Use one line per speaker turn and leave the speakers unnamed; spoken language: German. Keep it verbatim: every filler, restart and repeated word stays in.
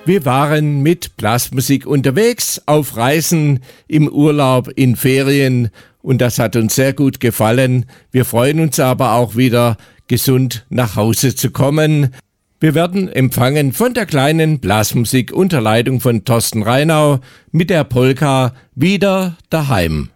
Wir waren mit Blasmusik unterwegs, auf Reisen, im Urlaub, in Ferien und das hat uns sehr gut gefallen. Wir freuen uns aber auch wieder, gesund nach Hause zu kommen. Wir werden empfangen von der kleinen Blasmusik unter Leitung von Thorsten Reinau mit der Polka Wieder daheim.